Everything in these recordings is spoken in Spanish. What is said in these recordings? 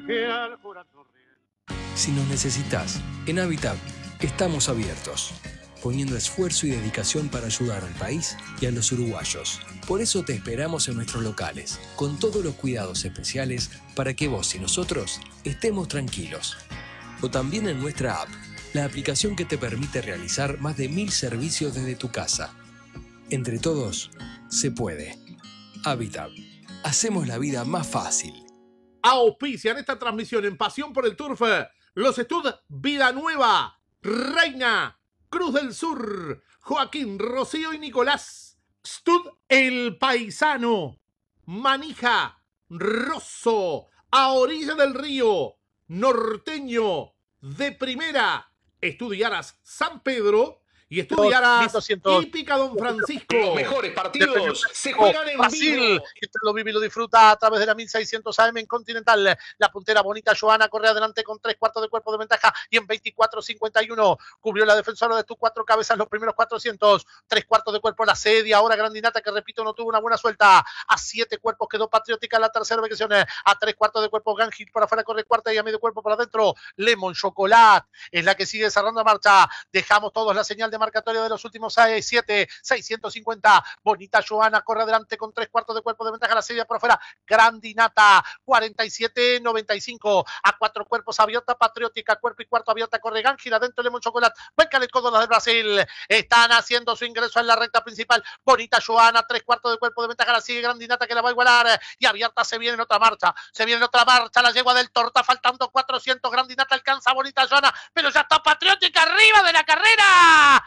que al jurado riel. Si nos necesitas, en Habitat estamos abiertos, poniendo esfuerzo y dedicación para ayudar al país y a los uruguayos. Por eso te esperamos en nuestros locales, con todos los cuidados especiales para que vos y nosotros estemos tranquilos. O también en nuestra app, la aplicación que te permite realizar más de 1000 servicios desde tu casa. Entre todos, se puede. Habitat. Hacemos la vida más fácil. Auspician esta transmisión en Pasión por el Turf los Stud Vida Nueva, Reina, Cruz del Sur, Joaquín, Rocío y Nicolás. Stud El Paisano, Manija, Rosso, A Orilla del Río, Norteño, De Primera, Estudiaras San Pedro y Estudiaras Hípica Don Francisco. Los mejores partidos se juegan en Brasil. Usted lo vive y lo disfruta a través de la 1600 AM en Continental. La puntera bonita Joana corre adelante con 3/4 de cuerpo de ventaja y en 24.51 cubrió la defensora de tus 4 cabezas los primeros 400. 3/4 de cuerpo la sedia. Ahora Grandinata, que repito, no tuvo una buena suelta. A 7 cuerpos quedó Patriótica la tercera ubicación. A 3/4 de cuerpo Gangil por afuera corre cuarta y a medio cuerpo por adentro Lemon Chocolate es la que sigue cerrando la marcha. Dejamos todos la señal de marcatorio de los últimos 7, 650. Bonita Joana corre adelante con 3/4 de cuerpo de ventaja. La serie por afuera. Grandinata, 47.95. A 4 cuerpos abierta Patriótica. Cuerpo y cuarto abierta corre Gangil. Adentro Lemon Chocolate. Venga el codo las de Brasil. Están haciendo su ingreso en la recta principal. Bonita Joana, 3/4 de cuerpo de ventaja. La sigue Grandinata, que la va a igualar. Y abierta se viene en otra marcha. Se viene en otra marcha. La yegua del Torta. Faltando 400. Grandinata alcanza a Bonita Joana. Pero ya está Patriótica arriba de la carrera.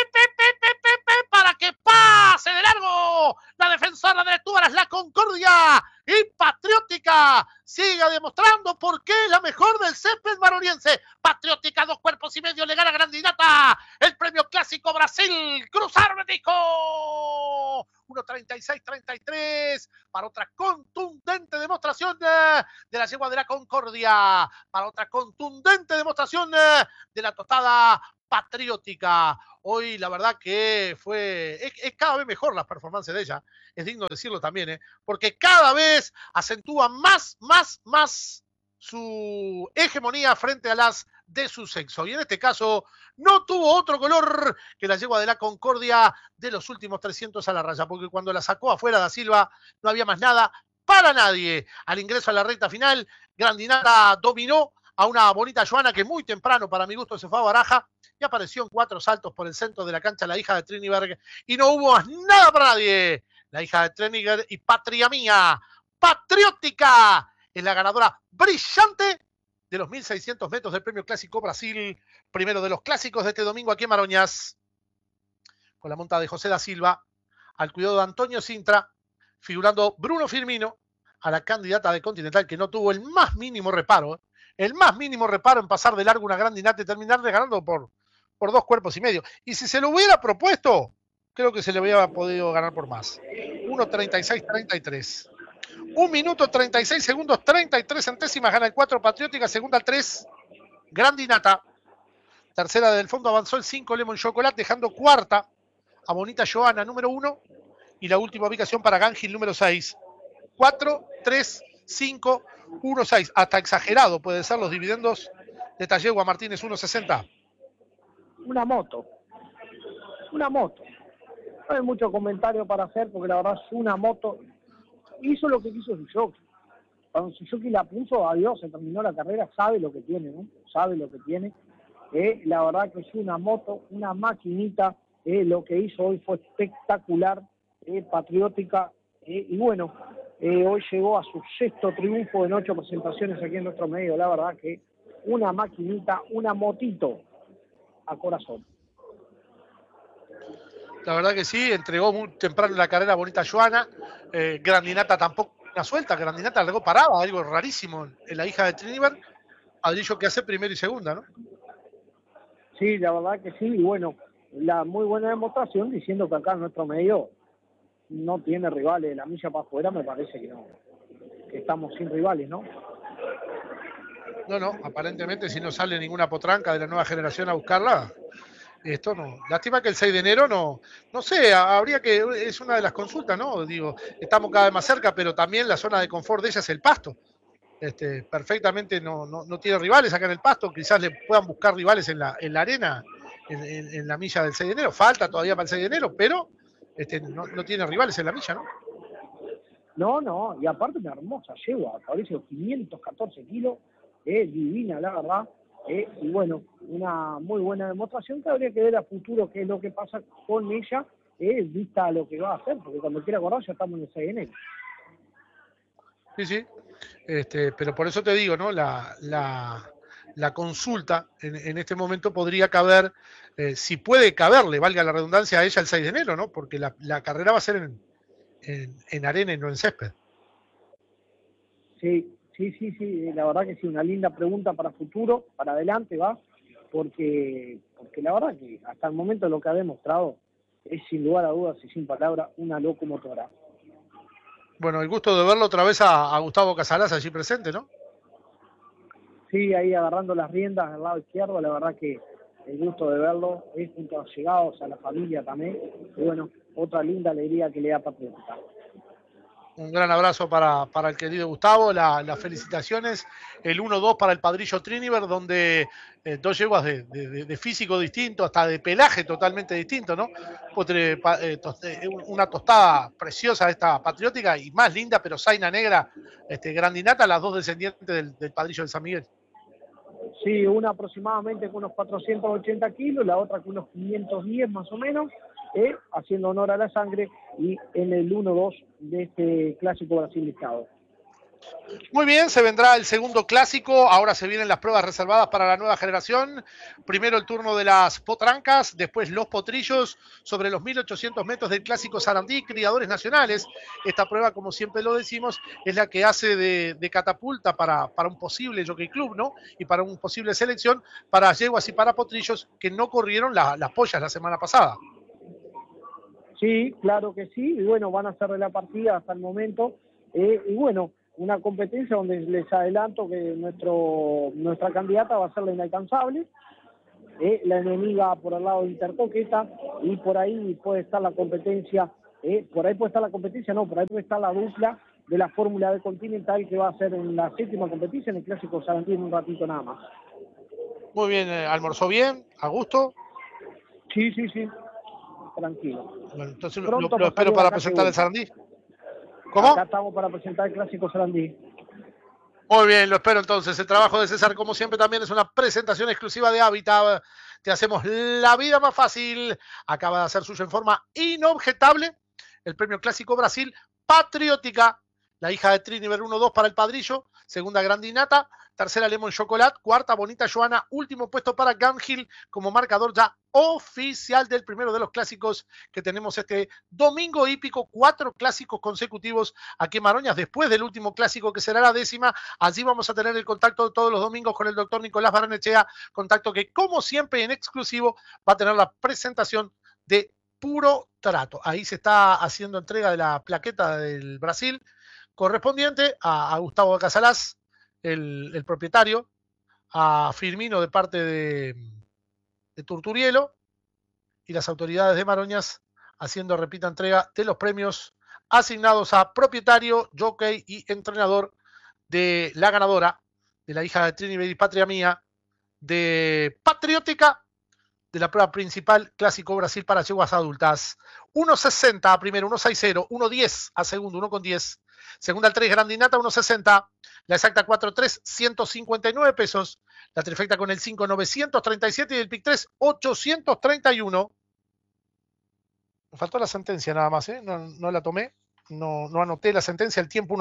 Para que pase de largo la defensora de Túbaras, la Concordia, y Patriótica siga demostrando por qué es la mejor del césped maroniense. Patriótica, 2 cuerpos y medio, le gana Grandinata el premio clásico Brasil. Cruzar, me dijo 1.36-33 para otra contundente demostración de la yegua de la Concordia, para otra contundente demostración de la tostada Patriótica. Hoy la verdad que es cada vez mejor las performances de ella, es digno decirlo también, porque cada vez acentúa más su hegemonía frente a las de su sexo. Y en este caso no tuvo otro color que la yegua de la Concordia de los últimos 300 a la raya, porque cuando la sacó afuera da Silva no había más nada para nadie. Al ingreso a la recta final, Grandinata dominó a una Bonita Joana que muy temprano, para mi gusto, se fue a baraja y apareció en 4 saltos por el centro de la cancha la hija de Triniberg y no hubo nada para nadie. La hija de Triniberg y Patria Mía, Patriótica, es la ganadora brillante de los 1.600 metros del Premio Clásico Brasil, primero de los clásicos de este domingo aquí en Maroñas, con la monta de José da Silva, al cuidado de Antonio Sintra, figurando Bruno Firmino, a la candidata de Continental que no tuvo el más mínimo reparo en pasar de largo una Grandinata y terminar de ganando por 2 cuerpos y medio. Y si se lo hubiera propuesto, creo que se le hubiera podido ganar por más. 1.36-33. 1 minuto 36 segundos, 33 centésimas, gana el 4 Patriótica, segunda 3 Grandinata. Tercera del fondo avanzó el 5 Lemon Chocolate, dejando cuarta a Bonita Joana, número 1. Y la última ubicación para Gangil, número 6. 4, 3, 5, 1, 6. Hasta exagerado pueden ser los dividendos de esta yegua Martínez 1.60. Una moto. No hay mucho comentario para hacer porque la verdad es una moto. Hizo lo que quiso Suzuki. Cuando Suzuki la puso, adiós, se terminó la carrera, sabe lo que tiene, ¿no? Sabe lo que tiene. La verdad que es una moto, una maquinita. Lo que hizo hoy fue espectacular, Patriótica. Y bueno, hoy llegó a su 6º triunfo en 8 presentaciones aquí en nuestro medio. La verdad que una maquinita, una motito a corazón. La verdad que sí, entregó muy temprano la carrera Bonita Joana. Grandinata tampoco una suelta. Grandinata algo paraba, algo rarísimo en la hija de Triniberg. Adrillo que hace primero y segunda, ¿no? Sí, la verdad que sí. Y bueno, la muy buena demostración diciendo que acá en nuestro medio no tiene rivales. De la milla para afuera me parece que no. Que estamos sin rivales, ¿no? No, aparentemente si no sale ninguna potranca de la nueva generación a buscarla, esto no. Lástima que el 6 de enero no sé, habría que, es una de las consultas, ¿no? Digo, estamos cada vez más cerca, pero también la zona de confort de ella es el pasto. perfectamente no tiene rivales acá en el Pasto, quizás le puedan buscar rivales en la arena, en la milla del 6 de enero, falta todavía para el 6 de enero, pero no tiene rivales en la milla, ¿no? No, y aparte una hermosa yegua, Fabricio, 514 kilos, divina la verdad, y bueno, una muy buena demostración que habría que ver a futuro qué es lo que pasa con ella, vista a lo que va a hacer, porque cuando quiera acordar ya estamos en el 6 de enero. Sí, pero por eso te digo, ¿no? La consulta en este momento podría caber, si puede caberle, valga la redundancia, a ella el 6 de enero, ¿no? Porque la carrera va a ser en arena y no en césped. Sí, la verdad que sí, una linda pregunta para futuro, para adelante va, porque la verdad que hasta el momento lo que ha demostrado es sin lugar a dudas y sin palabras una locomotora. Bueno, el gusto de verlo otra vez a Gustavo Casalás allí presente, ¿no? Sí, ahí agarrando las riendas del lado izquierdo, la verdad que el gusto de verlo es junto a los llegados, a la familia también, y bueno, otra linda alegría que le da Patriótica. Un gran abrazo para el querido Gustavo, las felicitaciones, el 1-2 para el Padrillo Triniver, donde dos yeguas de físico distinto, hasta de pelaje totalmente distinto, ¿no? Una tostada preciosa esta Patriótica y más linda, pero zaina negra, grandinata, las dos descendientes del Padrillo de San Miguel. Sí, una aproximadamente con unos 480 kilos, la otra con unos 510 más o menos, haciendo honor a la sangre y en el 1-2 de este clásico Brasil listado. Muy bien, se vendrá el segundo clásico, ahora se vienen las pruebas reservadas para la nueva generación, primero el turno de las potrancas, después los potrillos sobre los 1800 metros del clásico Sarandí, criadores nacionales. Esta prueba, como siempre lo decimos, es la que hace de catapulta para un posible Jockey Club, ¿no? Y para una posible selección para yeguas y para potrillos que no corrieron las pollas la semana pasada. Sí, claro que sí, y bueno, van a hacer de la partida hasta el momento, y bueno, una competencia donde les adelanto que nuestra candidata va a ser la inalcanzable, la enemiga por el lado de Intercoqueta, y por ahí puede estar la competencia, por ahí puede estar la dupla de la Fórmula de Continental que va a ser en la 7ª competencia en el Clásico Sarandí en un ratito nada más. Muy bien, almorzó bien, a gusto. Sí, tranquilo. Bueno, entonces Pronto lo espero para presentar el Sarandí. ¿Cómo? Acá estamos para presentar el Clásico Sarandí. Muy bien, lo espero entonces. El trabajo de César, como siempre, también es una presentación exclusiva de Hábitat. Te hacemos la vida más fácil. Acaba de hacer suyo en forma inobjetable el premio Clásico Brasil Patriótica. La hija de Triniver 1-2 para el Padrillo. Segunda Grandinata. Tercera Lemon Chocolate. Cuarta Bonita Joana. Último puesto para Gunhill como marcador ya oficial del primero de los clásicos que tenemos este domingo hípico. 4 clásicos consecutivos aquí en Maroñas después del último clásico que será la 10ª. Allí vamos a tener el contacto de todos los domingos con el doctor Nicolás Barrenechea, contacto que como siempre en exclusivo va a tener la presentación de Puro Trato. Ahí se está haciendo entrega de la plaqueta del Brasil correspondiente a Gustavo Casalás, el propietario, a Firmino de parte de Turturielo y las autoridades de Maroñas haciendo, repita, entrega de los premios asignados a propietario, jockey y entrenador de la ganadora, de la hija de Trinidad y Patria Mía, de Patriótica, de la prueba principal Clásico Brasil para yeguas adultas. 1.60 a primero, 1.60, 1.10 a segundo, 1.10. Segunda al 3, Grandinata, 1.60. La exacta 4.3, 159 pesos. La trifecta con el 5, 937 y el PIC 3, 831. Me faltó la sentencia nada más, ¿eh? No la tomé. No anoté la sentencia. El tiempo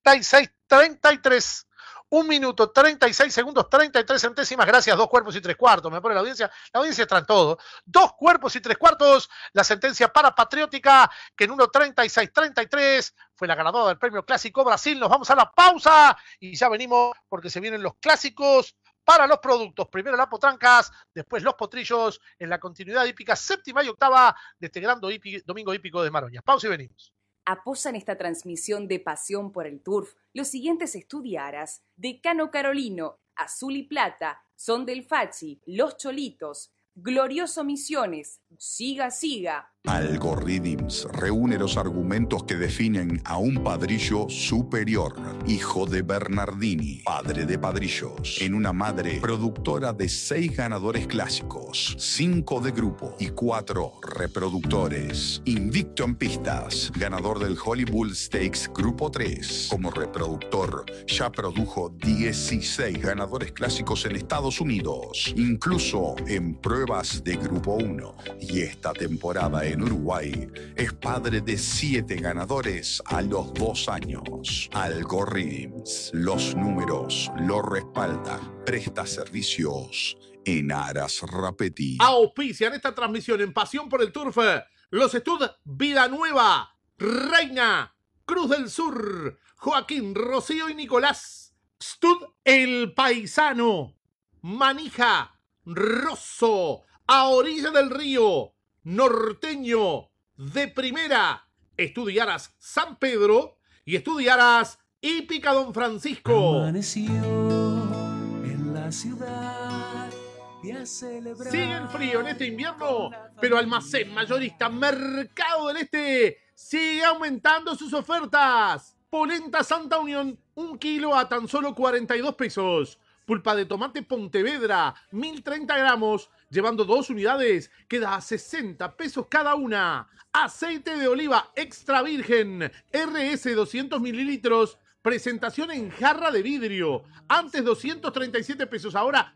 1.36-33. 1 minuto, 36 segundos, 33 centésimas. Gracias, 2 cuerpos y 3 cuartos. Me pone la audiencia. La audiencia está en todo. 2 cuerpos y 3 cuartos. La sentencia para Patriótica, que en 1.36-33 fue la ganadora del premio Clásico Brasil. Nos vamos a la pausa y ya venimos porque se vienen los clásicos para los productos. Primero las potrancas, después los potrillos en la continuidad hípica 7ª y 8ª de este gran domingo hípico de Maroñas. Pausa y venimos. Apoyan esta transmisión de Pasión por el Turf los siguientes estudiaras: Decano Carolino, Azul y Plata, Son del Fachi, Los Cholitos, Glorioso Misiones, Siga Siga, Algorithms reúne los argumentos que definen a un padrillo superior, hijo de Bernardini, padre de padrillos, en una madre productora de 6 ganadores clásicos, 5 de grupo y 4 reproductores. Invicto en pistas, ganador del Hollywood Stakes Grupo 3. Como reproductor, ya produjo 16 ganadores clásicos en Estados Unidos, incluso en pruebas de Grupo 1. Y esta temporada en Uruguay es padre de 7 ganadores a los 2 años. Algorithms, los números lo respaldan. Presta servicios en Aras Rapetti. Auspician esta transmisión en Pasión por el Turf los Stud Vida Nueva, Reina, Cruz del Sur, Joaquín, Rocío y Nicolás. Stud El Paisano, Manija, Rosso, A Orilla del Río, Norteño, De Primera, Estudiaras San Pedro y Estudiaras Hípica Don Francisco. Amaneció en la ciudad y a celebrar. Sigue el frío en este invierno, pero Almacén Mayorista Mercado del Este sigue aumentando sus ofertas. Polenta Santa Unión, 1 kilo a tan solo 42 pesos. Pulpa de tomate Pontevedra, 1030 gramos, llevando 2 unidades, queda a 60 pesos cada una. Aceite de oliva extra virgen, RS 200 mililitros, presentación en jarra de vidrio. Antes 237 pesos, ahora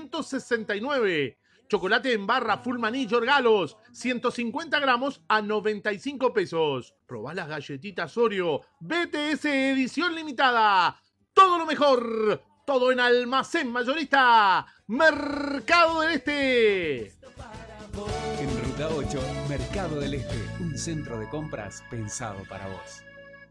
169. Chocolate en barra Full Maní Yorgalos, 150 gramos a 95 pesos. Probá las galletitas Oreo, BTS edición limitada. Todo lo mejor, todo en Almacén Mayorista Mercado del Este. En Ruta 8, Mercado del Este, un centro de compras pensado para vos.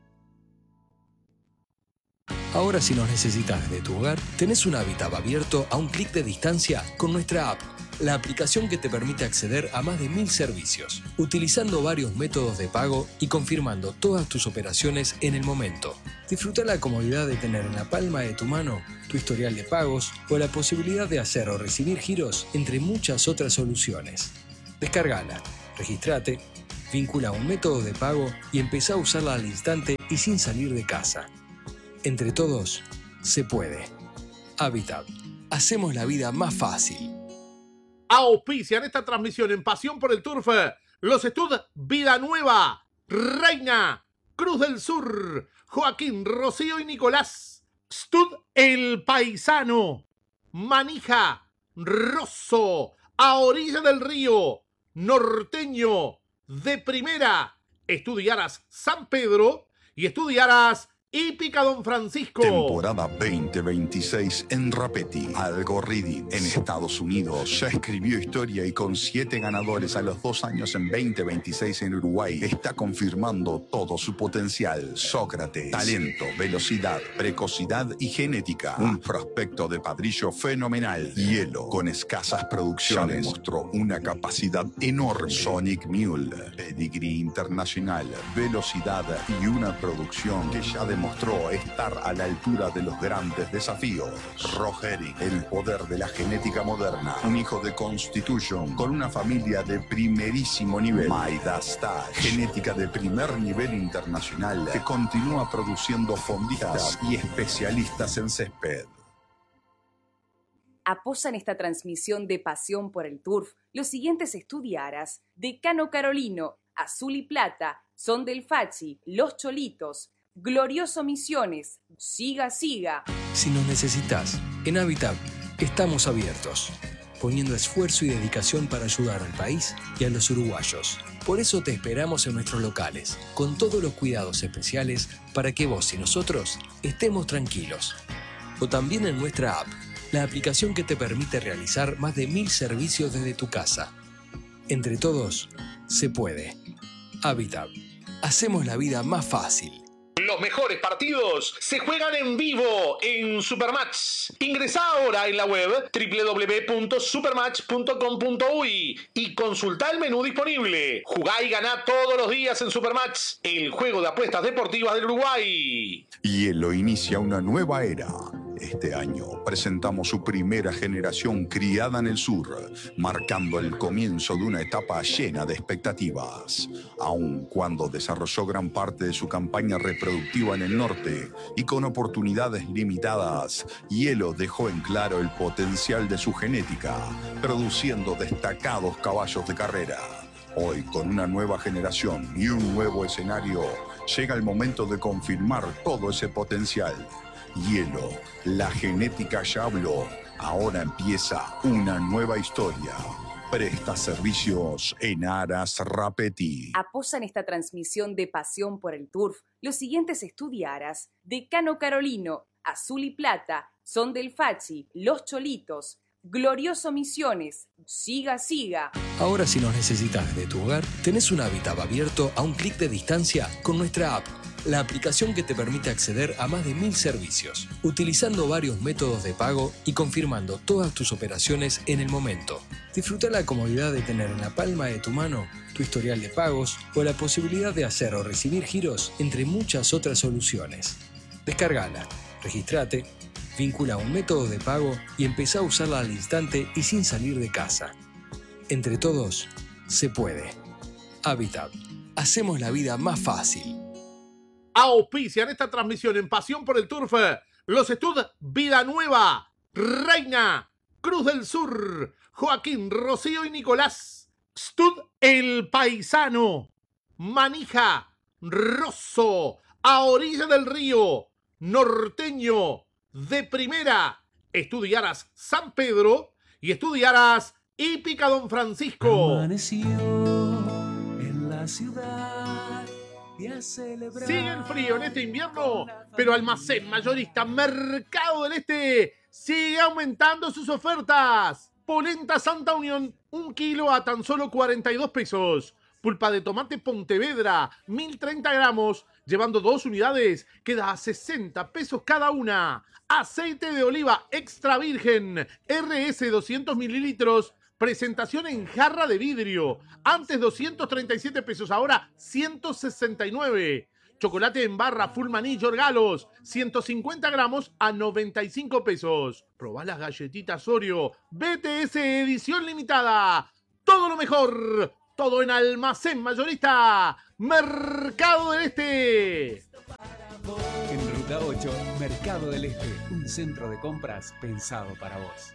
Ahora si nos necesitas de tu hogar, tenés un hábitat abierto a un clic de distancia con nuestra app, la aplicación que te permite acceder a más de 1000 servicios, utilizando varios métodos de pago y confirmando todas tus operaciones en el momento. Disfruta la comodidad de tener en la palma de tu mano tu historial de pagos o la posibilidad de hacer o recibir giros, entre muchas otras soluciones. Descárgala, registrate, vincula un método de pago y empezá a usarla al instante y sin salir de casa. Entre todos, se puede. Habitat. Hacemos la vida más fácil. Auspician esta transmisión en Pasión por el Turf los Stud Vida Nueva, Reina, Cruz del Sur, Joaquín, Rocío y Nicolás. Stud El Paisano, Manija, Rosso, A Orilla del Río, Norteño, De Primera, Estudiaras San Pedro y Estudiaras Hípica Don Francisco. Temporada 2026 en Rapetti. Algorithms en Estados Unidos ya escribió historia y con 7 ganadores a los 2 años en 2026 en Uruguay está confirmando todo su potencial. Sócrates, talento, velocidad, precocidad y genética. Un prospecto de padrillo fenomenal. Hielo, con escasas producciones, mostró una capacidad enorme. Sonic Mule, pedigrí internacional, velocidad y una producción que ya demostró estar a la altura de los grandes desafíos. Rogeri, el poder de la genética moderna. Un hijo de Constitution con una familia de primerísimo nivel. Midas Touch, genética de primer nivel internacional que continúa produciendo fondistas y especialistas en césped. Apoyan esta transmisión de Pasión por el Turf los siguientes estudiaras: Decano Carolino, Azul y Plata, Son del Fachi, Los Cholitos, Glorioso Misiones, Siga Siga. Si nos necesitas, en Habitat estamos abiertos, poniendo esfuerzo y dedicación para ayudar al país y a los uruguayos. Por eso te esperamos en nuestros locales, con todos los cuidados especiales para que vos y nosotros estemos tranquilos. O también en nuestra app, la aplicación que te permite realizar más de 1000 servicios desde tu casa. Entre todos, se puede. Habitat. Hacemos la vida más fácil. Los mejores partidos se juegan en vivo en Supermatch. Ingresá ahora en la web www.supermatch.com.uy y consultá el menú disponible. Jugá y ganá todos los días en Supermatch, el juego de apuestas deportivas del Uruguay. Hielo inicia una nueva era. Este año presentamos su primera generación criada en el sur, marcando el comienzo de una etapa llena de expectativas. Aun cuando desarrolló gran parte de su campaña reproductiva en el norte y con oportunidades limitadas, Hielo dejó en claro el potencial de su genética, produciendo destacados caballos de carrera. Hoy, con una nueva generación y un nuevo escenario, llega el momento de confirmar todo ese potencial. Hielo, la genética ya habló. Ahora empieza una nueva historia. Presta servicios en Aras Rapetti. Apoyan esta transmisión de Pasión por el Turf los siguientes estudiaras: Decano Carolino, Azul y Plata, Son del Fachi, Los Cholitos, Glorioso Misiones, Siga Siga. Ahora, si nos necesitas desde tu hogar, tenés un hábitat abierto a un clic de distancia con nuestra app, la aplicación que te permite acceder a más de 1000 servicios, utilizando varios métodos de pago y confirmando todas tus operaciones en el momento. Disfruta la comodidad de tener en la palma de tu mano tu historial de pagos o la posibilidad de hacer o recibir giros, entre muchas otras soluciones. Descárgala, registrate, vincula un método de pago y empezá a usarla al instante y sin salir de casa. Entre todos, se puede. Habitat. Hacemos la vida más fácil. Auspician esta transmisión en Pasión por el Turf los Stud Vida Nueva, Reina, Cruz del Sur, Joaquín, Rocío y Nicolás. Stud El Paisano, Manija, Rosso, A Orilla del Río, Norteño, De Primera, Estudiaras San Pedro y Estudiaras Hípica Don Francisco. Amaneció en la ciudad y a celebrar. Sigue el frío en este invierno, pero Almacén Mayorista Mercado del Este sigue aumentando sus ofertas. Polenta Santa Unión, 1 kilo a tan solo 42 pesos. Pulpa de tomate Pontevedra, 1030 gramos, llevando 2 unidades, queda a 60 pesos cada una. Aceite de oliva extra virgen, RS 200 mililitros, presentación en jarra de vidrio. Antes 237 pesos, ahora 169. Chocolate en barra Full Maní Yorgalos, 150 gramos a 95 pesos. Probá las galletitas Oreo, BTS edición limitada. Todo lo mejor, todo en Almacén Mayorista Mercado del Este. En Ruta 8, Mercado del Este, un centro de compras pensado para vos.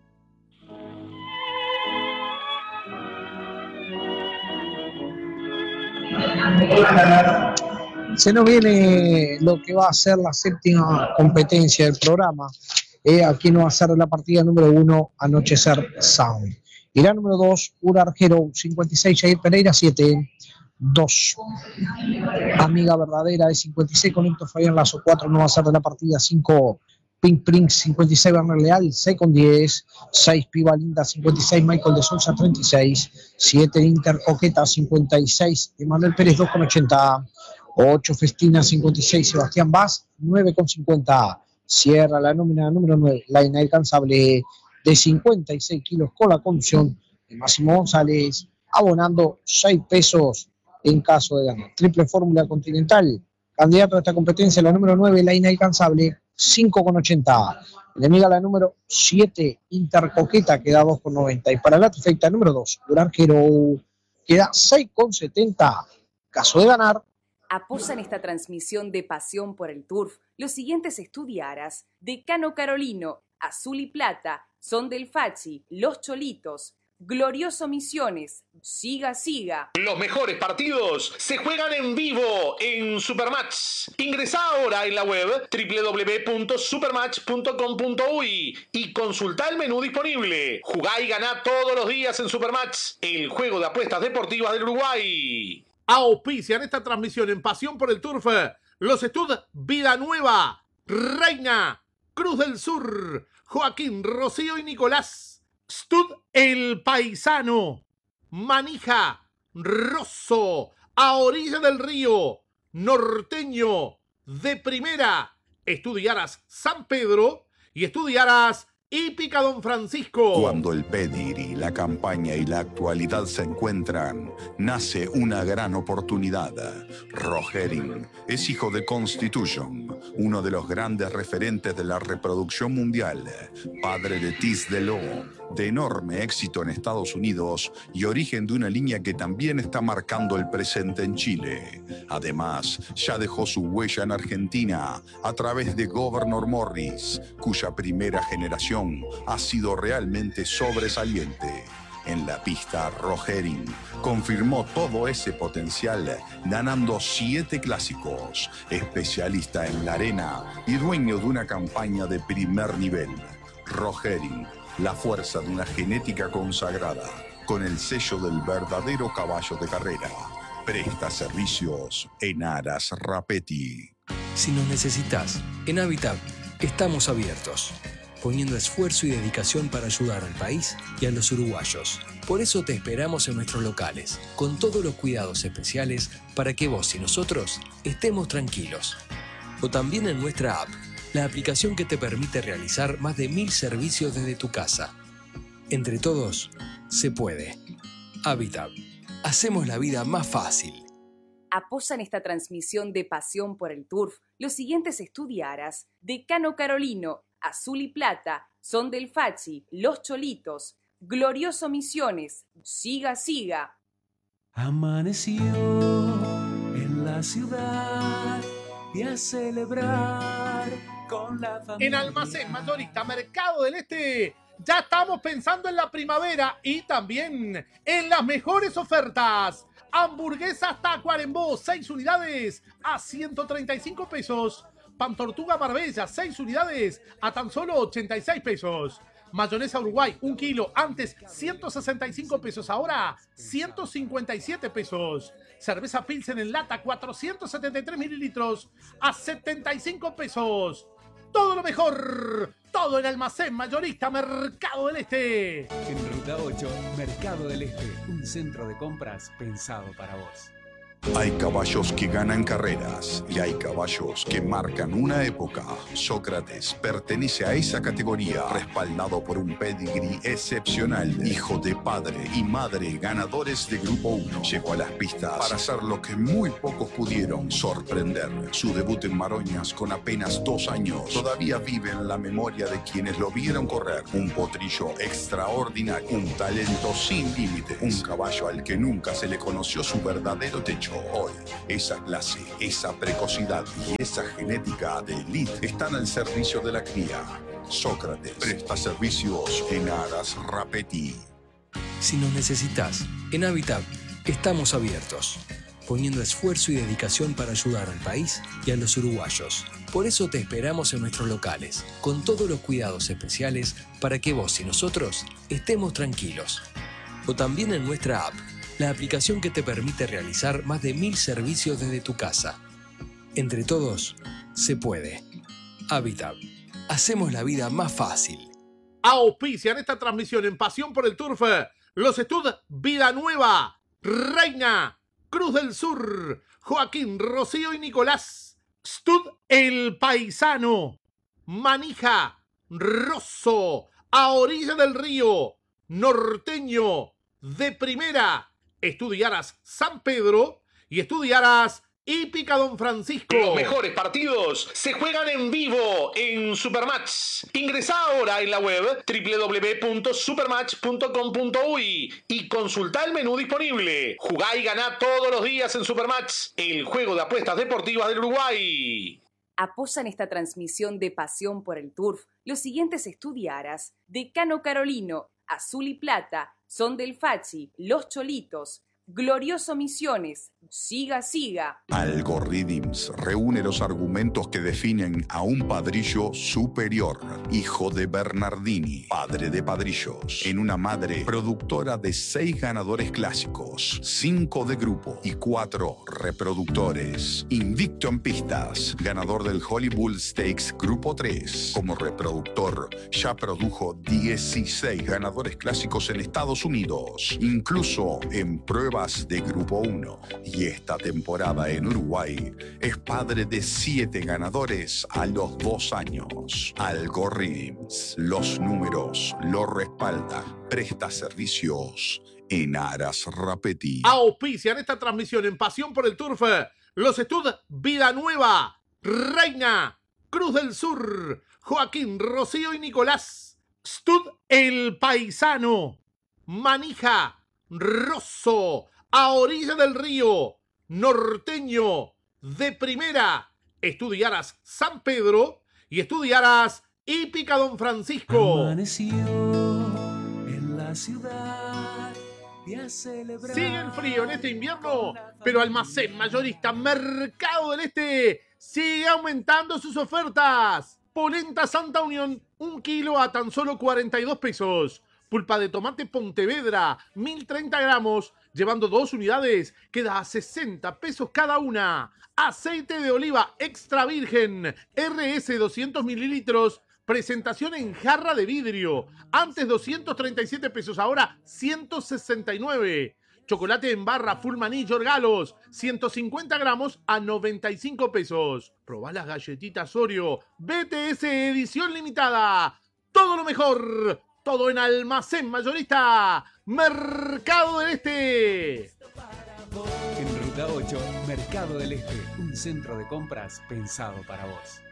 Se nos viene lo que va a ser la séptima competencia del programa. Aquí nos va a ser la partida número 1, Anochecer Sound. Y la número 2, Urar Hero 56, Jair Pereira 7, 2. Amiga Verdadera de 56 con Héctor Fabián Lazo 4, no va a ser de la partida 5. Pink Prince 56, Werner Leal 6 con 10, 6 Piba Linda 56, Michael de Sousa 36, 7 Inter Coqueta 56, Emanuel Pérez 2 con 80, 8 Festina 56, Sebastián Vaz 9 con 50, cierra la nómina número 9, la inalcanzable de 56 kilos con la conducción de Máximo González, abonando 6 pesos en caso de ganar. Triple Fórmula Continental, candidato a esta competencia, la número 9, la inalcanzable 5,80. Enemiga la número 7, Intercoqueta, queda 2,90. Y para la trifecta número 2, Duranjero, queda 6,70. Caso de ganar. Apoyan esta transmisión de Pasión por el Turf los siguientes estudiaras: Decano Carolino, Azul y Plata, Son del Fachi, Los Cholitos, Glorioso Misiones, Siga Siga. Los mejores partidos se juegan en vivo en Supermatch. Ingresá ahora en la web www.supermatch.com.uy y consultá el menú disponible. Jugá y ganá todos los días en Supermatch, el juego de apuestas deportivas del Uruguay. Auspician esta transmisión en Pasión por el Turf los Stud Vida Nueva, Reina, Cruz del Sur, Joaquín, Rocío y Nicolás. Stud El Paisano, Manija, Rosso, A Orilla del Río, Norteño, De Primera, Estudiaras San Pedro y Estudiaras Hípica Don Francisco. Cuando el pedigree, la campaña y la actualidad se encuentran, nace una gran oportunidad. Rohering es hijo de Constitution, uno de los grandes referentes de la reproducción mundial, padre de Tis de Lo, de enorme éxito en Estados Unidos y origen de una línea que también está marcando el presente en Chile. Además, ya dejó su huella en Argentina a través de Governor Morris, cuya primera generación ha sido realmente sobresaliente. En la pista, Rohering confirmó todo ese potencial, ganando 7 clásicos, especialista en la arena y dueño de una campaña de primer nivel. Rohering, la fuerza de una genética consagrada, con el sello del verdadero caballo de carrera. Presta servicios en Aras Rapetti. Si nos necesitas, en Habitat estamos abiertos, poniendo esfuerzo y dedicación para ayudar al país y a los uruguayos. Por eso te esperamos en nuestros locales, con todos los cuidados especiales para que vos y nosotros estemos tranquilos. O también en nuestra app, la aplicación que te permite realizar más de 1000 servicios desde tu casa. Entre todos, se puede. Habitat. Hacemos la vida más fácil. Apoyan esta transmisión de Pasión por el Turf los siguientes estudiaras de Cano Carolino, Azul y Plata, Son del Fachi, Los Cholitos, Glorioso Misiones, Siga Siga. Amaneció en la ciudad y a celebrar con la familia. En Almacén Mayorista Mercado del Este ya estamos pensando en la primavera y también en las mejores ofertas. Hamburguesas Tacuarembó, 6 unidades a 135 pesos. Pan Tortuga Marbella, 6 unidades a tan solo 86 pesos. Mayonesa Uruguay, 1 kilo, antes 165 pesos, ahora 157 pesos. Cerveza Pilsen en lata, 473 mililitros a 75 pesos. Todo lo mejor, todo en Almacén Mayorista Mercado del Este. En Ruta 8, Mercado del Este, un centro de compras pensado para vos. Hay caballos que ganan carreras y hay caballos que marcan una época. Sócrates pertenece a esa categoría, respaldado por un pedigree excepcional. Hijo de padre y madre ganadores de Grupo 1. Llegó a las pistas para hacer lo que muy pocos pudieron, sorprender. Su debut en Maroñas con apenas 2 años todavía vive en la memoria de quienes lo vieron correr. Un potrillo extraordinario, un talento sin límites, un caballo al que nunca se le conoció su verdadero techo. Hoy, esa clase, esa precocidad y esa genética de élite están al servicio de la cría. Sócrates presta servicios en Aras Rapetti. Si nos necesitas, en Habitat estamos abiertos, poniendo esfuerzo y dedicación para ayudar al país y a los uruguayos. Por eso te esperamos en nuestros locales, con todos los cuidados especiales para que vos y nosotros estemos tranquilos. O también en nuestra app, la aplicación que te permite realizar más de 1000 servicios desde tu casa. Entre todos, se puede. Habitat. Hacemos la vida más fácil. Auspician esta transmisión en Pasión por el Turf los Stud Vida Nueva, Reina, Cruz del Sur, Joaquín, Rocío y Nicolás. Stud El Paisano, Manija, Rosso, A Orilla del Río, Norteño, De Primera, Estudiaras San Pedro y Estudiaras Hípica Don Francisco. Los mejores partidos se juegan en vivo en Supermatch. Ingresá ahora en la web www.supermatch.com.uy y consultá el menú disponible. Jugá y ganá todos los días en Supermatch, el juego de apuestas deportivas del Uruguay. Apoyan esta transmisión de Pasión por el Turf los siguientes estudiaras de Cano Carolino, Azul y Plata, Son del Fachi, Los Cholitos, Glorioso Misiones, Siga Siga. Algorithms reúne los argumentos que definen a un padrillo superior, hijo de Bernardini, padre de padrillos, en una madre productora de 6 ganadores clásicos, 5 de grupo y 4 reproductores. Invicto en pistas, ganador del Hollywood Stakes Grupo 3. Como reproductor, ya produjo 16 ganadores clásicos en Estados Unidos, incluso en pruebas de Grupo 1. y esta temporada en Uruguay es padre de 7 ganadores a los 2 años. Algorithms, los números lo respaldan. Presta servicios en Aras Rapetti. Auspician esta transmisión en Pasión por el Turf los Stud Vida Nueva, Reina, Cruz del Sur, Joaquín, Rocío y Nicolás. Stud El Paisano, Manija, Rosso, A Orilla del Río, Norteño, De Primera, Estudiaras San Pedro y Estudiaras Hípica Don Francisco. Amaneció en la ciudad y a celebrar. Sigue el frío en este invierno, pero Almacén Mayorista Mercado del Este sigue aumentando sus ofertas. Polenta Santa Unión, 1 kilo a tan solo 42 pesos. Pulpa de tomate Pontevedra, 1030 gramos, llevando 2 unidades, queda a 60 pesos cada una. Aceite de oliva extra virgen, RS 200 mililitros, presentación en jarra de vidrio. Antes 237 pesos, ahora 169. Chocolate en barra Full Maní Yorgalos, 150 gramos a 95 pesos. Probá las galletitas Oreo, BTS edición limitada. Todo lo mejor, todo en Almacén Mayorista Mercado del Este. En Ruta 8, Mercado del Este, un centro de compras pensado para vos.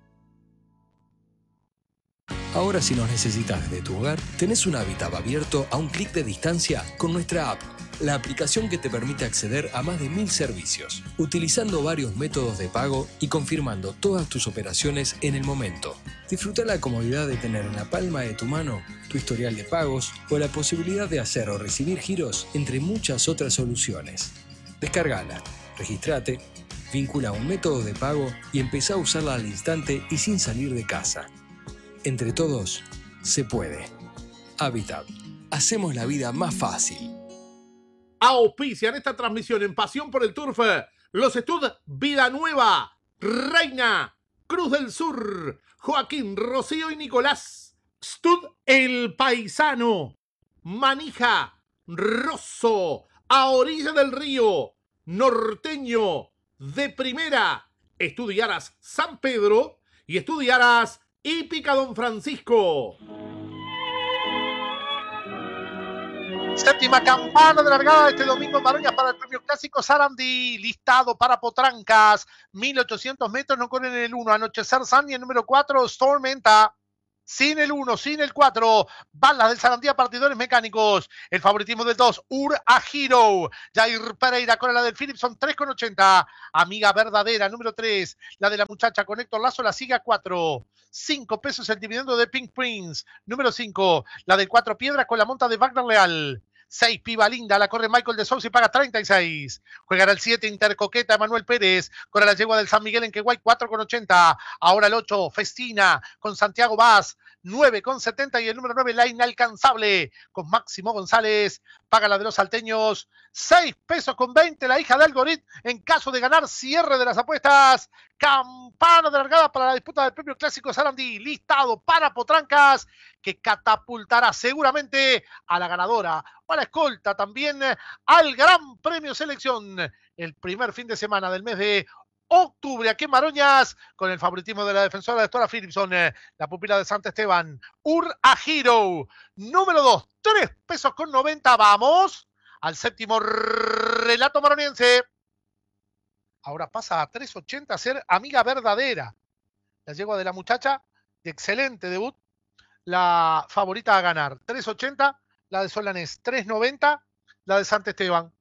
Ahora si nos necesitas desde tu hogar, tenés un Habitat abierto a un clic de distancia con nuestra app, la aplicación que te permite acceder a más de 1000 servicios, utilizando varios métodos de pago y confirmando todas tus operaciones en el momento. Disfruta la comodidad de tener en la palma de tu mano tu historial de pagos o la posibilidad de hacer o recibir giros, entre muchas otras soluciones. Descárgala, registrate, vincula un método de pago y empezá a usarla al instante y sin salir de casa. Entre todos, se puede. Habitat. Hacemos la vida más fácil. Auspician esta transmisión en Pasión por el Turf los Stud Vida Nueva, Reina, Cruz del Sur, Joaquín, Rocío y Nicolás. Stud El Paisano, Manija, Rosso, A Orilla del Río, Norteño, De Primera, Estudiaras San Pedro y Estudiaras Hípica Don Francisco. Séptima campana de largada este domingo en Maroñas para el premio clásico Sarandí, listado para Potrancas, 1800 metros, no corren el 1, Anochecer Sun, y el número 4, Stormenta. Sin el 1, sin el 4, balas del Sarandí a partidores mecánicos. El favoritismo del 2, Ur a Hero. Jair Pereira con la del Philipson, 3,80. Amiga Verdadera, número 3. La de la muchacha con Héctor Lazo la sigue a 4. 5 pesos el dividendo de Pink Prince. Número 5. La del 4 Piedras con la monta de Wagner Leal. 6, Piba Linda, la corre Michael de Sousa y paga 36. Juegará el 7, Intercoqueta, Manuel Pérez, con la yegua del San Miguel en Queguay, 4,80. Ahora el 8, Festina, con Santiago Vaz, 9,70. Y el número 9, La Inalcanzable, con Máximo González, paga la de los salteños, 6 pesos con 20. La hija de Algorit, en caso de ganar, cierre de las apuestas. Campana de largada para la disputa del premio clásico Sarandí, listado para Potrancas, que catapultará seguramente a la ganadora o a la escolta también al Gran Premio Selección el primer fin de semana del mes de octubre aquí en Maroñas, con el favoritismo de la defensora de Stora Philipson, la pupila de Santa Esteban, Ur a Hero. Número 2, 3 pesos con 90. Vamos al séptimo relato maroniense. Ahora pasa a 3,80 a ser Amiga Verdadera. La yegua de la muchacha, de excelente debut, la favorita a ganar. 3,80, la de Solanés. 3,90, la de Santa Esteban.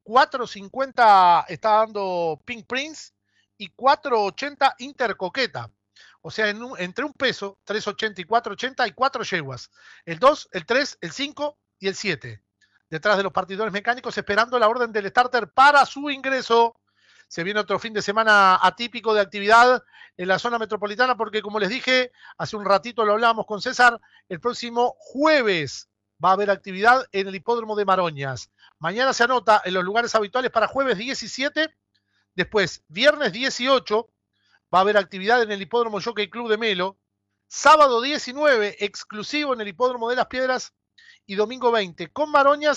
4,50 está dando Pink Prince y 4,80 Intercoqueta. O sea, entre un peso, 3,80 y 4,80, hay 4 yeguas. El 2, el 3, el 5 y el 7. Detrás de los partidores mecánicos, esperando la orden del starter para su ingreso. Se viene otro fin de semana atípico de actividad en la zona metropolitana, porque como les dije, hace un ratito lo hablábamos con César, el próximo jueves va a haber actividad en el hipódromo de Maroñas. Mañana se anota en los lugares habituales para jueves 17, después viernes 18 va a haber actividad en el hipódromo Jockey Club de Melo, sábado 19 exclusivo en el hipódromo de Las Piedras y domingo 20 con Maroñas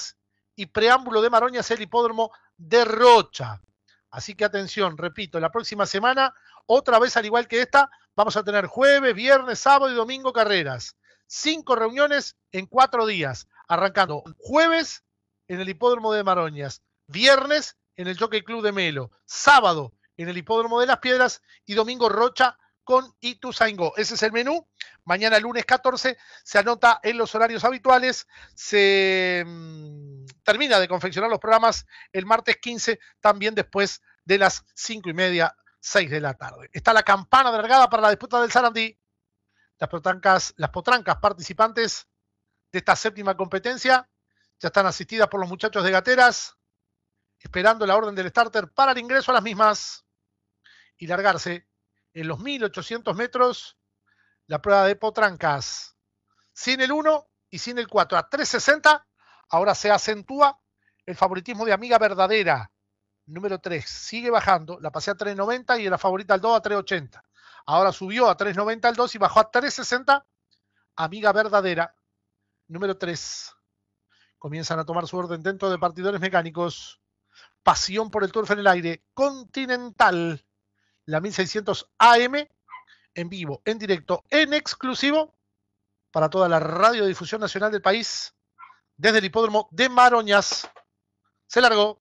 y preámbulo de Maroñas, el hipódromo de Rocha. Así que atención, repito, la próxima semana, otra vez al igual que esta, vamos a tener jueves, viernes, sábado y domingo carreras. 5 reuniones en 4 días, arrancando jueves en el hipódromo de Maroñas, viernes en el Jockey Club de Melo, sábado en el hipódromo de Las Piedras y domingo Rocha con Ituzaingó. Ese es el menú. Mañana lunes 14 se anota en los horarios habituales, se termina de confeccionar los programas el martes 15, también después de las 5:30, 6 de la tarde. Está la campana de largada para la disputa del Sarandí. Las potrancas participantes de esta séptima competencia ya están asistidas por los muchachos de Gateras, esperando la orden del starter para el ingreso a las mismas y largarse en los 1800 metros la prueba de potrancas. Sin el 1 y sin el 4 a 360, ahora se acentúa el favoritismo de Amiga Verdadera. Número 3 sigue bajando, la pasé a 3.90 y la favorita al 2 a 3.80. Ahora subió a 3.90 al 2 y bajó a 3.60. Amiga Verdadera, número 3. Comienzan a tomar su orden dentro de partidores mecánicos. Pasión por el Turf en el aire. Continental, la 1600 AM, en vivo, en directo, en exclusivo, para toda la radiodifusión nacional del país, desde el hipódromo de Maroñas. Se largó.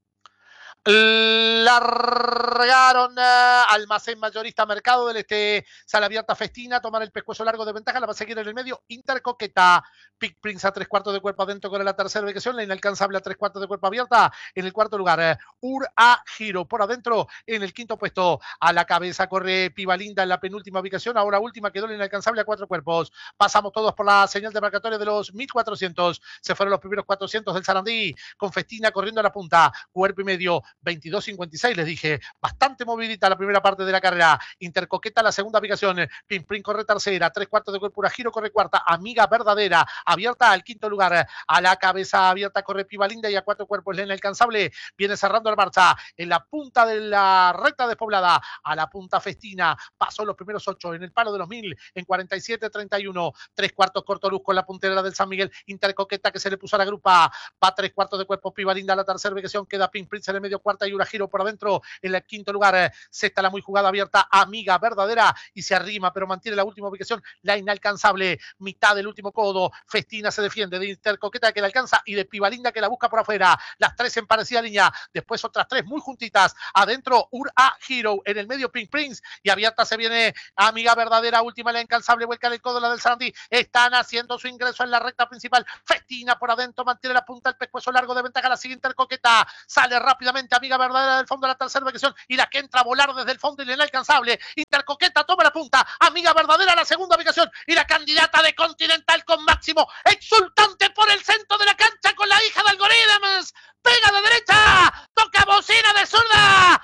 Largaron Almacén Mayorista Mercado del Este, Sala Abierta Festina, tomar el pescuezo largo de ventaja, la va a seguir en el medio, Intercoqueta, Pick Prince a 3/4 de cuerpo adentro con la tercera ubicación, la inalcanzable a 3/4 de cuerpo abierta, en el cuarto lugar, Ura Giro por adentro, en el quinto puesto, a la cabeza corre Pivalinda en la penúltima ubicación, ahora última quedó la inalcanzable a 4 cuerpos, pasamos todos por la señal de marcatoria de los 1400, se fueron los primeros 400 del Sarandí, con Festina corriendo a la punta, cuerpo y medio, 22.56, les dije, bastante movidita la primera parte de la carrera. Intercoqueta la segunda ubicación, Pimprín corre tercera, 3/4 de cuerpo, Giro corre cuarta, Amiga Verdadera abierta al quinto lugar, a la cabeza abierta corre Pivalinda y a 4 cuerpos la inalcanzable, viene cerrando la marcha en la punta de la recta despoblada, a la punta Festina, pasó los primeros 8 en el palo de los 1000 en 47.31, 3/4 corto luz con la puntera del San Miguel, Intercoqueta que se le puso a la grupa, va 3/4 de cuerpo Pivalinda a la tercera ubicación, queda Pimprín en el medio, cuarta y Ura Giro por adentro, en el quinto lugar, sexta la muy jugada abierta, Amiga Verdadera, y se arrima, pero mantiene la última ubicación, la inalcanzable, mitad del último codo, Festina se defiende de Intercoqueta que la alcanza, y de Pivalinda que la busca por afuera, las 3 en parecida línea, después otras 3 muy juntitas, adentro Ura Giro, en el medio Pink Prince, y abierta se viene Amiga Verdadera, última la inalcanzable, vuelca el codo la del Sarandí, están haciendo su ingreso en la recta principal, Festina por adentro, mantiene la punta, el pescuezo largo de ventaja, la sigue Intercoqueta, sale rápidamente Amiga Verdadera del fondo de la tercera ubicación y la que entra a volar desde el fondo y la inalcanzable. Intercoqueta toma la punta. Amiga Verdadera la segunda ubicación y la candidata de Continental con Máximo exultante por el centro de la cancha con la hija de Algoritms. Pega de derecha. Toca bocina de zurda.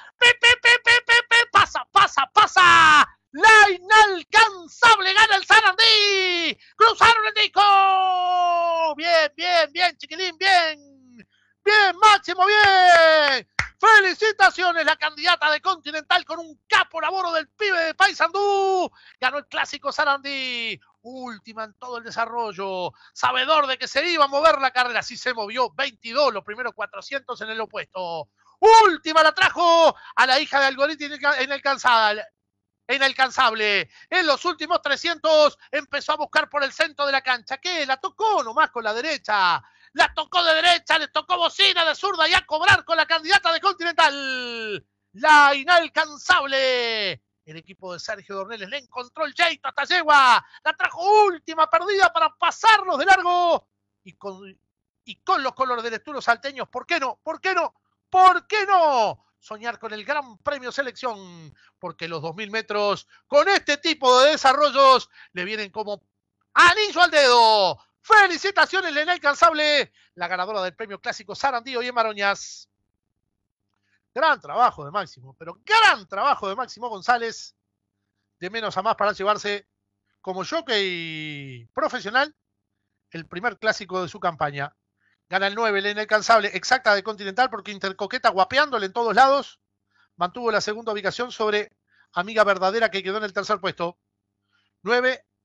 Pasa. La inalcanzable gana el Sarandí. Cruzaron el disco. Bien, chiquilín, bien. Bien, Máximo, bien. Felicitaciones, la candidata de Continental con un capo laboro del pibe de Paysandú. Ganó el clásico Sarandí. Última en todo el desarrollo. Sabedor de que se iba a mover la carrera. Sí se movió 22, los primeros 400 en el opuesto. Última la trajo a la hija de Algoritmo inalcanzable. En los últimos 300 empezó a buscar por el centro de la cancha. ¿Qué? La tocó nomás con la derecha. La tocó de derecha, le tocó bocina de zurda y a cobrar con la candidata de Continental. La inalcanzable. El equipo de Sergio Dorneles le encontró el jeito hasta yegua. La trajo última perdida para pasarlos de largo. Y con los colores del Esturo salteños, ¿por qué no? Soñar con el Gran Premio Selección, porque los 2000 metros con este tipo de desarrollos le vienen como anillo al dedo. Felicitaciones, la inalcanzable, la ganadora del premio clásico Sarandí hoy en Maroñas. Gran trabajo de Máximo, pero gran trabajo de Máximo González, de menos a más para llevarse como jockey profesional el primer clásico de su campaña. Gana el 9, la inalcanzable, exacta de Continental, porque Intercoqueta guapeándole en todos lados, mantuvo la segunda ubicación sobre Amiga Verdadera, que quedó en el tercer puesto.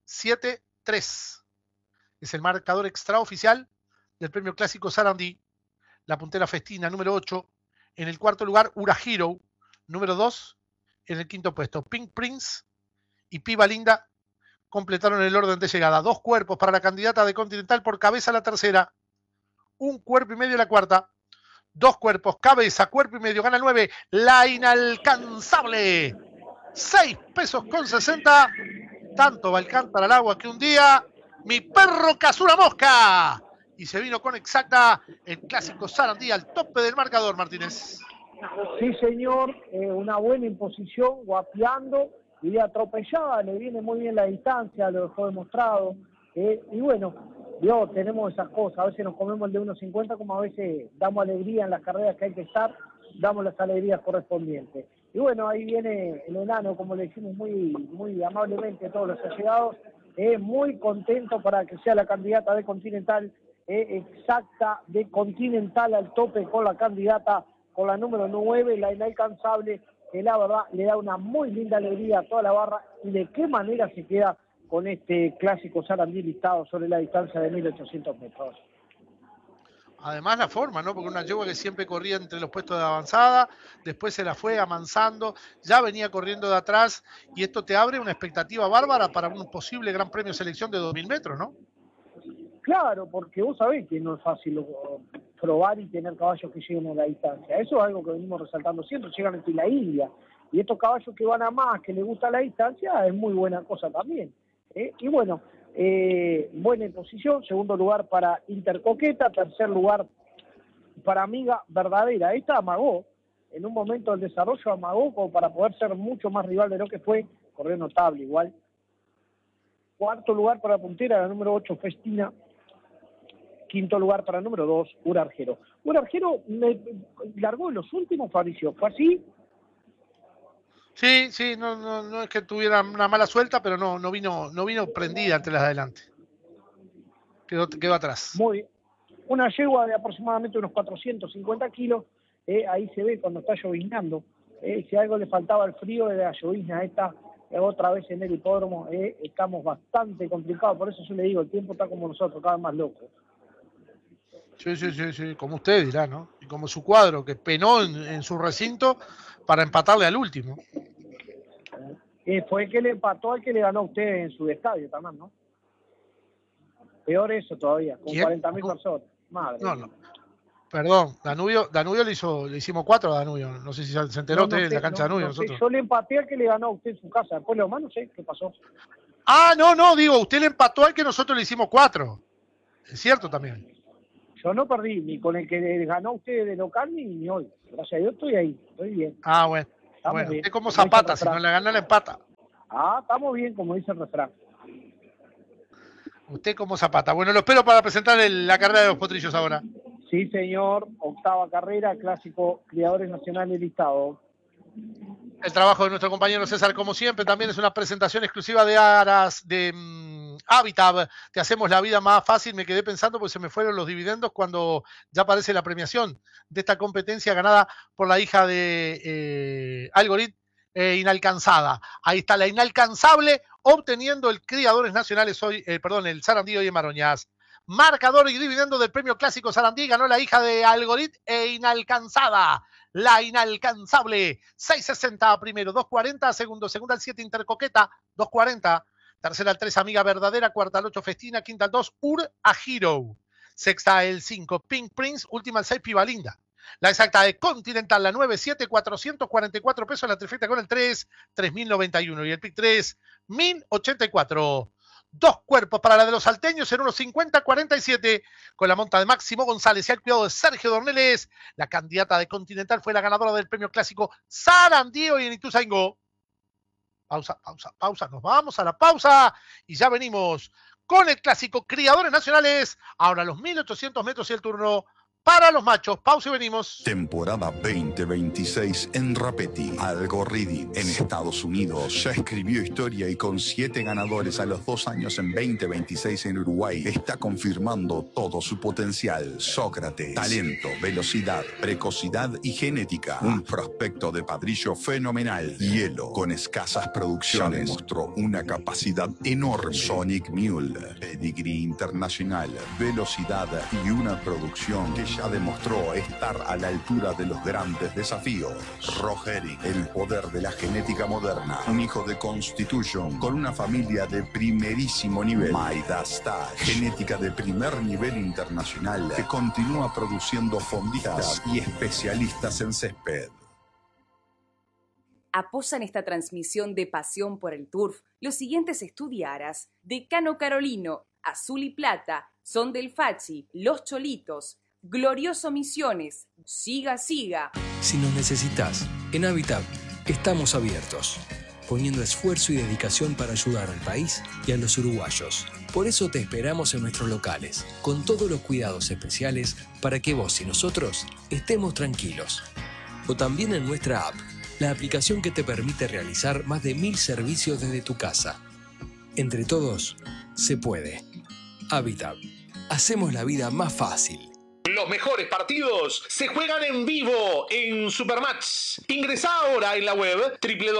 9-7-3. Es el marcador extraoficial del premio clásico Sarandí. la puntera Festina, número 8. En el cuarto lugar, Ura Hero, número 2. En el quinto puesto, Pink Prince y Piba Linda completaron el orden de llegada. 2 cuerpos para la candidata de Continental, por cabeza la tercera. 1 cuerpo y medio la cuarta. 2 cuerpos, cabeza, cuerpo y medio, gana el 9. La Inalcanzable. 6 pesos con 60. Tanto va el cántaro al agua que un día mi perro cazó una mosca. Y se vino con exacta el clásico Sarandí al tope del marcador, Martínez. Sí, señor, una buena imposición, guapeando, y atropellada, le viene muy bien la distancia, lo dejó demostrado. Y bueno, tenemos esas cosas, a veces nos comemos el de 1.50, como a veces damos alegría en las carreras que hay que estar, damos las alegrías correspondientes. Y bueno, ahí viene el enano, como le decimos muy amablemente a todos los allegados, muy contento para que sea la candidata de Continental, exacta de Continental al tope con la candidata, con la número 9, la Inalcanzable, que la verdad le da una muy linda alegría a toda la barra, y de qué manera se queda con este clásico Sarandí listado sobre la distancia de 1.800 metros. Además la forma, ¿no? Porque una yegua que siempre corría entre los puestos de avanzada, después se la fue amansando, ya venía corriendo de atrás, y esto te abre una expectativa bárbara para un posible Gran Premio Selección de 2.000 metros, ¿no? Claro, porque vos sabés que no es fácil probar y tener caballos que lleguen a la distancia. Eso es algo que venimos resaltando siempre, llegan entre la India. Y estos caballos que van a más, que les gusta la distancia, es muy buena cosa también. Y bueno, buena posición, segundo lugar para Intercoqueta, tercer lugar para Amiga Verdadera. Esta amagó, en un momento del desarrollo amagó como para poder ser mucho más rival de lo que fue, corrió notable igual. Cuarto lugar para Puntera, la número 8, Festina. Quinto lugar para el número 2, Ura Argero. Ura Argero me largó en los últimos, Fabricio, ¿fue así? Sí, no es que tuviera una mala suelta, pero no vino prendida entre las de adelante. Quedó atrás. Muy bien. Una yegua de aproximadamente unos 450 kilos, ahí se ve cuando está lloviznando. Si algo le faltaba al frío de la llovizna esta, otra vez en el hipódromo, estamos bastante complicados, por eso yo le digo, el tiempo está como nosotros, cada vez más loco. Sí, como usted dirá, ¿no? Y como su cuadro, que penó en su recinto para empatarle al último. Fue el que le empató al que le ganó a usted en su estadio también, ¿no? Peor eso todavía, con 40.000 personas. Madre mía. No. Perdón, Danubio le hicimos 4 a Danubio. No sé si se enteró usted en la cancha de Danubio. Nosotros. Yo le empaté al que le ganó a usted en su casa. Después lo demás no sé qué pasó. Ah, no, digo, usted le empató al que nosotros le hicimos 4. Es cierto también. Yo no perdí ni con el que le ganó a usted de local ni hoy. Gracias a Dios estoy ahí, estoy bien. Ah, bueno. Bien. Usted como Zapata, si no le gana, le empata. Ah, estamos bien, como dice el refrán. Usted como Zapata. Bueno, lo espero para presentar la carrera de los potrillos ahora. Sí, señor. Octava carrera, clásico Criadores Nacionales listado. El trabajo de nuestro compañero César, como siempre, también es una presentación exclusiva de Aras, de Habitat. Te hacemos la vida más fácil. Me quedé pensando porque se me fueron los dividendos cuando ya aparece la premiación de esta competencia ganada por la hija de Algorit, Inalcanzada. Ahí está la Inalcanzable obteniendo el Criadores Nacionales hoy, el Sarandí hoy en Maroñas. Marcador y dividendo del premio clásico Sarandí ganó la hija de Algorit Inalcanzada. La Inalcanzable, 6.60 primero, 2.40 segundo al 7 Intercoqueta, 2.40. Tercera al 3 Amiga Verdadera, cuarta al 8 Festina, quinta al 2 Ura Hero. Sexta el 5 Pink Prince, última al 6 Piba Linda. La exacta de Continental, la 9, 7, 444 pesos, la trifecta con el 3, 3.091 y el pick 3, 1.084. 2 cuerpos para la de los salteños en 1.50-47 con la monta de Máximo González y al cuidado de Sergio Dorneles. La candidata de Continental fue la ganadora del premio clásico Sarandí y en Ituzaingó. Pausa. Nos vamos a la pausa y ya venimos con el clásico Criadores Nacionales. Ahora los 1.800 metros y el turno para los machos. Pausa y venimos. Temporada 2026 en Rapetti. Algorridi, en Estados Unidos, ya escribió historia y con 7 ganadores a los 2 años en 2026 en Uruguay, está confirmando todo su potencial. Sócrates, talento, velocidad, precocidad y genética. Un prospecto de padrillo fenomenal. Hielo, con escasas producciones, demostró una capacidad enorme. Sonic Mule, pedigree internacional, velocidad y una producción que ya demostró estar a la altura de los grandes desafíos. Rogering, el poder de la genética moderna. Un hijo de Constitution con una familia de primerísimo nivel. Maidastar, genética de primer nivel internacional que continúa produciendo fondistas y especialistas en césped. Apoyan esta transmisión de Pasión por el Turf los siguientes estudiaras: Decano Carolino, Azul y Plata, Son del Fachi, Los Cholitos, Glorioso Misiones, Siga Siga. Si nos necesitas, en Habitat estamos abiertos, poniendo esfuerzo y dedicación para ayudar al país y a los uruguayos. Por eso te esperamos en nuestros locales, con todos los cuidados especiales para que vos y nosotros estemos tranquilos. O también en nuestra app, la aplicación que te permite realizar más de 1000 servicios desde tu casa. Entre todos, se puede. Habitat. Hacemos la vida más fácil. Los mejores partidos se juegan en vivo en Supermatch. Ingresá ahora en la web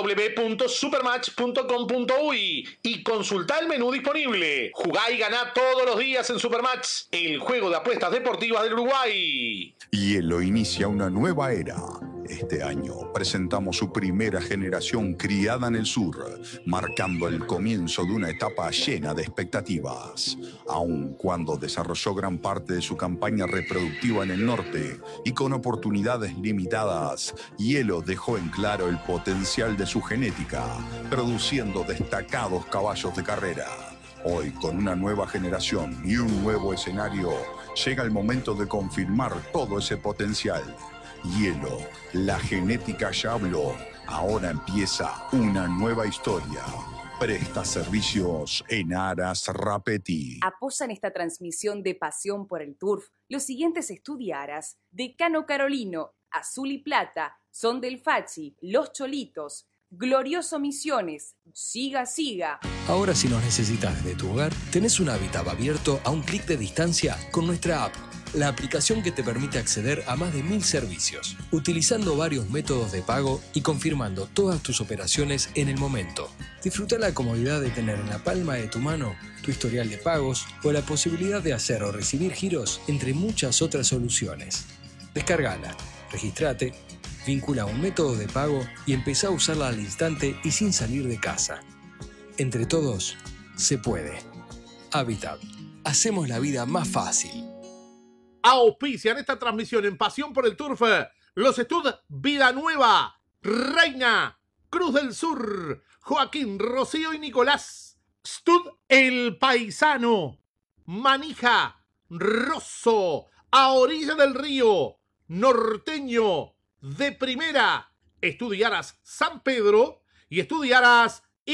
www.supermatch.com.uy y consultá el menú disponible. Jugá y ganá todos los días en Supermatch, el juego de apuestas deportivas del Uruguay. Hielo inicia una nueva era. Este año presentamos su primera generación criada en el sur, marcando el comienzo de una etapa llena de expectativas. Aun cuando desarrolló gran parte de su campaña reproductiva en el norte y con oportunidades limitadas, Hielo dejó en claro el potencial de su genética, produciendo destacados caballos de carrera. Hoy, con una nueva generación y un nuevo escenario, llega el momento de confirmar todo ese potencial. Hielo, la genética ya habló. Ahora empieza una nueva historia. Presta servicios en Aras Rapeti. Apoyan esta transmisión de Pasión por el Turf los siguientes estudiaras: Decano Carolino, Azul y Plata, Son del Fachi, Los Cholitos, Glorioso Misiones, Siga Siga. Ahora, si nos necesitas desde tu hogar, tenés un Habitat abierto a un clic de distancia con nuestra app, la aplicación que te permite acceder a más de 1000 servicios, utilizando varios métodos de pago y confirmando todas tus operaciones en el momento. Disfruta la comodidad de tener en la palma de tu mano tu historial de pagos o la posibilidad de hacer o recibir giros, entre muchas otras soluciones. Descárgala, registrate, vincula un método de pago y empezá a usarla al instante y sin salir de casa. Entre todos, se puede. Habitat. Hacemos la vida más fácil. Auspician esta transmisión en Pasión por el Turf los Stud Vida Nueva, Reina, Cruz del Sur, Joaquín, Rocío y Nicolás, Stud El Paisano, Manija, Rosso, A Orilla del Río, Norteño, De Primera, Estudiaras San Pedro y Estudiaras